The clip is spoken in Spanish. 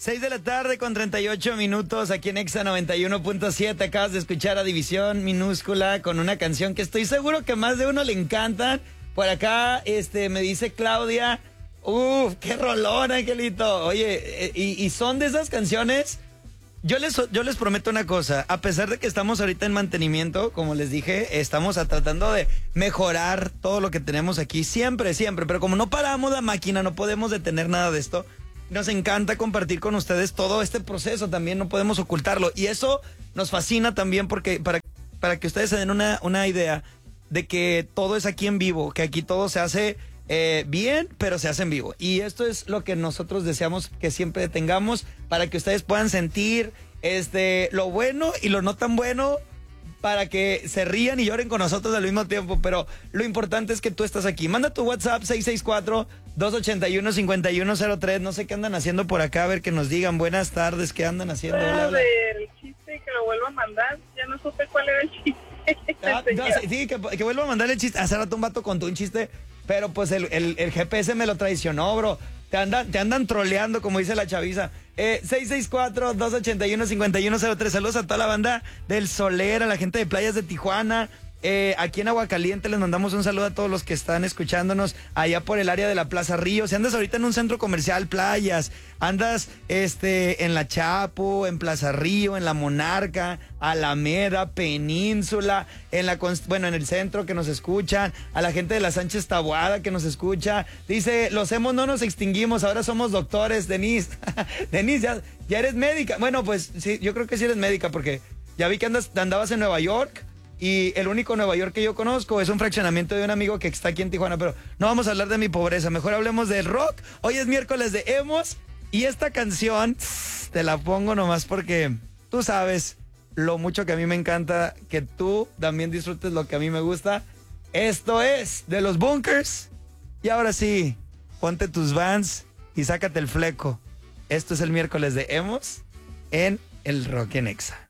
6 de la tarde con 38 minutos aquí en Exa 91.7. Acabas de escuchar a División Minúscula con una canción que estoy seguro que más de uno le encantan. Por acá me dice Claudia, qué rolón, Angelito. Oye, y son de esas canciones. Yo les prometo una cosa, a pesar de que estamos ahorita en mantenimiento, como les dije, estamos tratando de mejorar todo lo que tenemos aquí, siempre, pero como no paramos la máquina, no podemos detener nada de esto. Nos encanta compartir con ustedes todo este proceso, también no podemos ocultarlo. Y eso nos fascina también porque para que ustedes se den una idea de que todo es aquí en vivo, que aquí todo se hace bien, pero se hace en vivo. Y esto es lo que nosotros deseamos que siempre tengamos para que ustedes puedan sentir lo bueno y lo no tan bueno, para que se rían y lloren con nosotros al mismo tiempo. Pero lo importante es que tú estás aquí. Manda tu WhatsApp 664-281-5103. No sé qué andan haciendo por acá, a ver que nos digan. Buenas tardes, ¿qué andan haciendo? A ver, el chiste que lo vuelvo a mandar. Ya no supe cuál era el chiste. Sí, que vuelva a mandar el chiste. Hace rato un vato contó un chiste, pero pues el GPS me lo traicionó, bro. Te andan troleando, como dice la chaviza. 664-281-5103. Saludos a toda la banda del Soler, a la gente de Playas de Tijuana. Aquí en Aguacaliente les mandamos un saludo a todos los que están escuchándonos allá por el área de la Plaza Río. Si andas ahorita en un centro comercial, Playas, andas en la Chapo, en Plaza Río, en la Monarca, Alameda, Península, en el centro que nos escuchan, a la gente de la Sánchez Taboada que nos escucha. Dice, los hemos no nos extinguimos, ahora somos doctores, Denise. Denise, ya eres médica. Bueno, pues sí, yo creo que sí eres médica porque ya vi que andabas en Nueva York. Y el único Nueva York que yo conozco es un fraccionamiento de un amigo que está aquí en Tijuana. Pero no vamos a hablar de mi pobreza, mejor hablemos del rock. Hoy es miércoles de emos. Y esta canción te la pongo nomás porque tú sabes lo mucho que a mí me encanta que tú también disfrutes lo que a mí me gusta. Esto es de los Bunkers. Y ahora sí, ponte tus Vans y sácate el fleco. Esto es el miércoles de emos en el Rock en Exa.